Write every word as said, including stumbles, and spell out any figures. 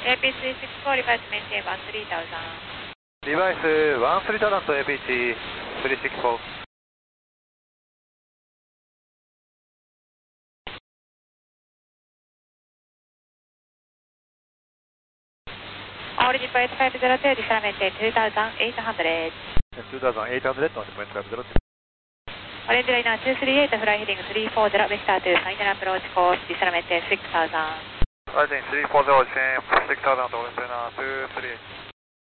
A P three six four, reverse maintain one three thousand. Device one three thousand to A P three six four. Origin point five zero two, descend maintain two thousand eight hundred. two thousand eight hundred on the point five zero two. Orange liner two three eight, fly heading three four zero, vector to final approach course, descend maintain six thousand. Rising three four zero, descend six thousand, orange liner two three eight.